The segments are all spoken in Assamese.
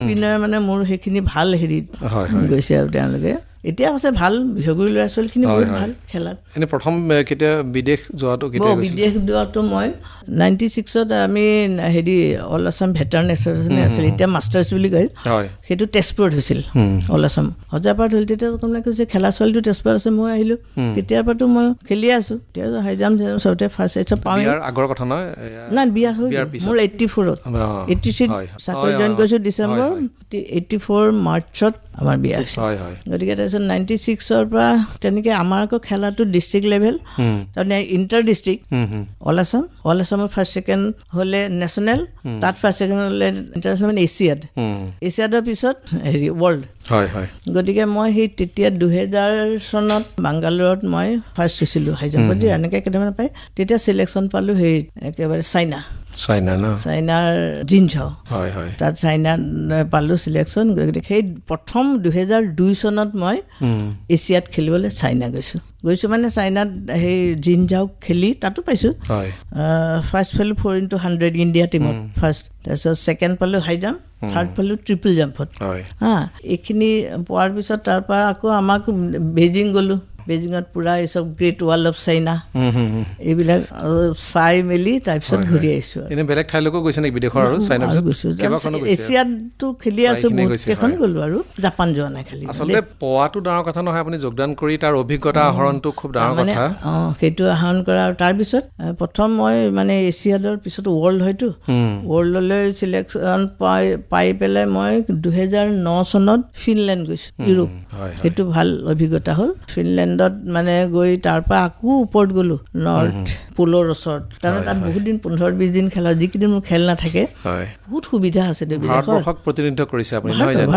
পিনে মানে মোৰ সেইখিনি ভাল হেৰি গৈছে আৰু তেওঁলোকে এতিয়া আছে ভাল বিহগুৰি ল'ৰা ছোৱালীখিনি বহুত ভাল খেলাত এনে প্ৰথম কেতিয়া বিদেশ যোৱাটো কেতিয়া গৈছিল বিদেশ যোৱাটো মই 96ত আমি হেৰি অল আছাম ভেটাৰান এছ'চিয়েশ্যন আছিল এতিয়া মাষ্টাৰ্ছ বুলি কয় সেইটো তেজপুৰত হৈছিল অল আছাম হজাৰপাত হ'ল তেতিয়া কোনোবাই কৈছে খেলা ছোৱালীটো তেজপুৰত আছে মই আহিলোঁ তেতিয়াৰ পৰাতো মই খেলি আছোঁ এতিয়া হাই জাম্প চবতে ফাৰ্ষ্ট এইচত পাওঁ বিয়াৰ আগৰ কথা নহয় নাই বিয়া হৈ মোৰ 84ত 86 চাকৰি জইন কৰিছোঁ ডিচেম্বৰ 84 মাৰ্চত আমাৰ বিয়া হৈছে গতিকে তাৰপিছত 96ৰ পৰা তেনেকৈ আমাৰ আকৌ খেলাটো ডিষ্ট্ৰিক্ট লেভেল তাৰমানে ইণ্টাৰ ডিষ্ট্ৰিক্ট অল আছামৰ ফাৰ্ষ্ট ছেকেণ্ড হ'লে নেশ্যনেল তাত ফাৰ্ষ্ট ছেকেণ্ড হ'লে ইণ্টাৰনেশ্যনেল মানে এছিয়াডৰ পিছত হেৰি ৱৰ্ল্ড গতিকে মই সেই তেতিয়া 2000 চনত বাংগালোৰত মই ফাৰ্ষ্ট হৈছিলোঁ হাই জাম্পত এনেকৈ কেইটামান পাই তেতিয়া চিলেকশ্যন পালোঁ সেই একেবাৰে চাইনাৰ জিনঝাও তাত চাইনাত পালোঁ চিলেকশ্যন গতিকে সেই প্ৰথম 2002 চনত মই এছিয়াত খেলিবলৈ চাইনা গৈছোঁ মানে চাইনাত সেই জিনঝাওক খেলি তাতো পাইছোঁ ফাৰ্ষ্ট পালোঁ 4x100 ইণ্ডিয়া টীমত ফাৰ্ষ্ট তাৰপিছত ছেকেণ্ড পালোঁ হাই জাম্প থাৰ্ড পালোঁ ট্ৰিপল জাম্পত এইখিনি পোৱাৰ পিছত তাৰপৰা আকৌ আমাক বেইজিং গ'লোঁ বেইজিঙত পুৰা এই চব গ্ৰেট ৱাল অফ চাইনা এইবিলাক চাই মেলি তাৰপিছত ঘূৰি আহিছোঁ এনে বেলেগ ঠাইলৈকো গৈছে নেকি বিদেশৰ আৰু চাইনাৰ গৈছোঁ এছিয়াতো খেলি আছোঁ বহুতকেইখন গ'লোঁ আৰু জাপান যোৱা নাই খালি আচলতে পোৱাটো ডাঙৰ কথা নহয় আপুনি যোগদান কৰি তাৰ অভিজ্ঞতা আহৰণটো খুব ডাঙৰ কথা সেইটো আহৰণ কৰা আৰু তাৰপিছত প্ৰথম মই মানে এছিয়াডৰ পিছত ৱৰ্ল্ড হয়তো ৱৰ্ল্ডলৈ চিলেকশ্যন পাই পেলাই মই 2009 চনত ফিনলেণ্ড গৈছোঁ ইউৰোপ সেইটো ভাল অভিজ্ঞতা হ'ল ফিনলেণ্ড মানে গৈ তাৰ পৰা আকৌ ওপৰত গ'লোঁ নৰ্থ পোলৰ ওচৰত তাৰমানে তাত বহুত দিন 15-20 দিন খেলা যিকেইদিন মোৰ খেল নাথাকে বহুত সুবিধা আছে ভাৰতবৰ্ষক প্ৰতিনিধিত্ব কৰিছে আপুনি নহয় জানো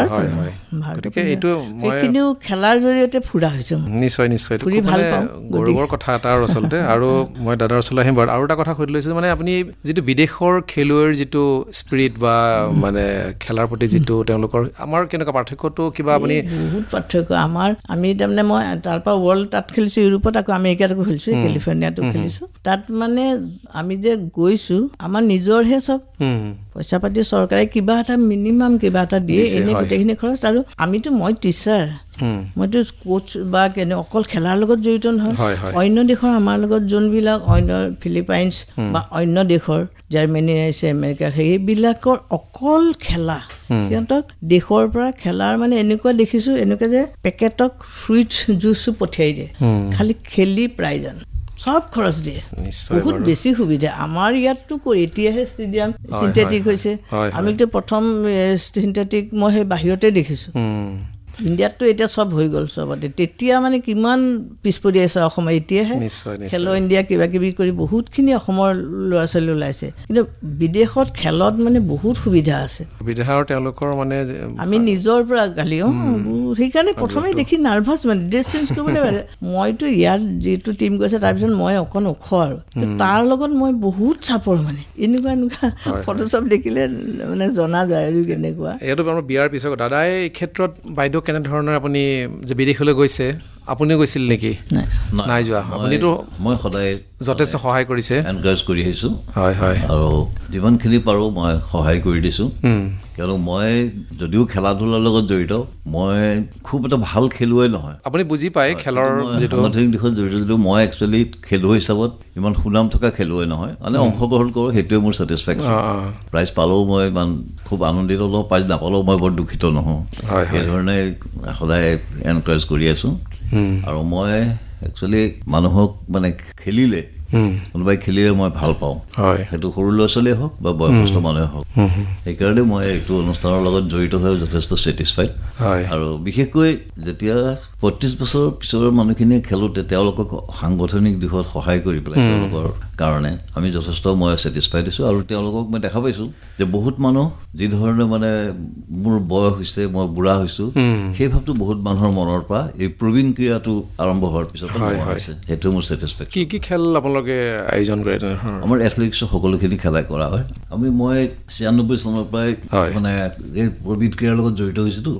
গতিকে এইটো এইখিনিও খেলাৰ জৰিয়তে ফুৰা হৈছে নিশ্চয় ফুৰি ভাল পাওঁ গৌৰৱৰ কথা এটা আৰু আচলতে আৰু মই দাদাৰ ওচৰলৈ আহিম বাৰু আৰু এটা কথা সুধি লৈছোঁ মানে আপুনি যিটো বিদেশৰ খেলুৱৈৰ যিটো স্পিৰিট বা মানে খেলাৰ প্ৰতি যিটো তেওঁলোকৰ আমাৰ কেনেকুৱা পাৰ্থক্যটো কিবা আপুনি বহুত পাৰ্থক্য আমি তাৰমানে মই তাৰ পৰা ৱৰ্ল্ড তাত খেলিছোঁ ইউৰোপত আকৌ আমেৰিকাতো খেলিছোঁ কেলিফৰ্ণিয়াতো খেলিছোঁ তাত মানে আমি যে গৈছোঁ আমাৰ নিজৰহে চব পইচা পাতি চৰকাৰে কিবা এটা মিনিমাম কিবা এটা দিয়ে এনেই গোটেইখিনি খৰচ আৰু মই টিচাৰ মইতো কোচ বা অকল খেলাৰ লগত জড়িত নহয় অন্য দেশৰ আমাৰ লগত যোনবিলাক অন্য ফিলিপাইনছ বা অন্য দেশৰ জাৰ্মানী আছে আমেৰিকা সেইবিলাকৰ অকল খেলা সিহঁতক দেশৰ পৰা খেলাৰ মানে এনেকুৱা দেখিছোঁ এনেকুৱা যে পেকেটক ফ্ৰুইটছ জুচো পঠিয়াই দিয়ে খালি খেলি প্ৰাইজ আন সব খৰচ দিয়ে বহুত বেছি সুবিধা আমাৰ ইয়াততো এতিয়াহে ষ্টেডিয়াম চিন্থেটিক হৈছে আমিতো প্ৰথম চিন্থেটিক মই সেই বাহিৰতে দেখিছোঁ ইণ্ডিয়াততো এতিয়া সব হৈ গ'ল সবতে তেতিয়া মানে কিমান পিছ পৰি আছে অসম এতিয়াহে খেলো ইণ্ডিয়া কিবা কিবি কৰি বহুতখিনি অসমৰ ল'ৰা ছোৱালী ওলাইছে কিন্তু বিদেশত খেলত মানে বহুত সুবিধা আছে বিদেশৰ তেওঁলোকৰ মানে আমি নিজৰ পৰা গালি সেইকাৰণে প্ৰথমে দেখি নাৰ্ভাছ মানে ড্ৰেছ চেঞ্জ কৰিবলৈ মইতো ইয়াত যিটো টিম গৈছে তাৰপিছত মই অকণ ওখ আৰু তাৰ লগত মই বহুত চাপৰ মানে এনেকুৱা ফটো চব দেখিলে মানে জনা যায় আৰু কেনেকুৱা এইটো আমাৰ বিয়াৰ পিছত দাদাই এই ক্ষেত্ৰত বাইদেউ কেনেধৰণৰ আপুনি যে বিদেশলৈ গৈছে আপুনিও গৈছিল নেকি নাই যোৱা আপুনিতো মই সদায় যথেষ্ট সহায় কৰিছে এনকাৰেজ কৰি আহিছোঁ আৰু যিমানখিনি পাৰোঁ মই সহায় কৰি দিছোঁ কিয়নো মই যদিও খেলা ধূলাৰ লগত জড়িত মই খুব এটা ভাল খেলুৱৈ নহয় আপুনি বুজি পায় খেলৰ সাংগঠনিক দিশত জড়িত যদিও মই একচুৱেলি খেলুৱৈ হিচাপত ইমান সুনাম থকা খেলুৱৈ নহয় মানে অংশগ্ৰহণ কৰোঁ সেইটোৱে মোৰ ছেটিছফেকশ্যন প্ৰাইজ পালেও মই ইমান খুব আনন্দিত হলেও প্ৰাইজ নাপালেও মই বৰ দুখিত নহওঁ সেইধৰণে সদায় এনকাৰেজ কৰি আছোঁ আৰু মই একচুৱেলি মানুহক মানে খেলিলে কোনোবাই খেলিলে মই ভাল পাওঁ সেইটো সৰু ল'ৰা ছোৱালীয়ে হওক বা বয়সস্থ মানুহে হওক সেইকাৰণে মই এইটো অনুষ্ঠানৰ লগত জড়িত হৈ যথেষ্ট ছেটিছফাইড আৰু বিশেষকৈ যেতিয়া ৩৫ বছৰৰ পিছৰ মানুহখিনিয়ে খেলোঁতে তেওঁলোকক সাংগঠনিক দিশত সহায় কৰি পেলাই তেওঁলোকৰ কাৰণে আমি যথেষ্ট মই ছেটিছফাইড হৈছোঁ আৰু তেওঁলোকক মই দেখা পাইছোঁ যে বহুত মানুহ যিধৰণে মানে মোৰ বয়স হৈছে মই বুঢ়া হৈছোঁ সেই ভাৱটো বহুত মানুহৰ মনৰ পৰা এই প্ৰবীণ ক্ৰীড়াটো আৰম্ভ হোৱাৰ পিছত হৈছে সেইটো মোৰ ছেটিছফাইড কি খেল আপোনালোকে আয়োজন কৰে আমাৰ এথলেটিক্সৰ সকলোখিনি খেলাই কৰা হয় মই ৯৬ চনৰ পৰাই মানে এই প্ৰবীণ ক্ৰীড়াৰ লগত জড়িত হৈছিলোঁ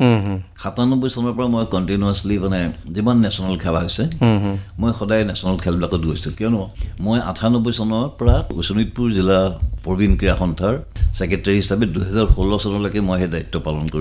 ৯৭ চনৰ পৰা মই কণ্টিনিউৱাছলি মানে যিমান নেশ্যনেল খেলা হৈছে মই সদায় নেশ্যনেল খেলবিলাকত গৈছোঁ কিয়নো মই ৯৮ চনৰ পৰা শোণিতপুৰ জিলা প্ৰবীণ ক্ৰীড়া সন্থাৰ ছেক্ৰেটাৰী হিচাপে ২০১৬ চনলৈকে মই সেই দায়িত্ব পালন কৰিছোঁ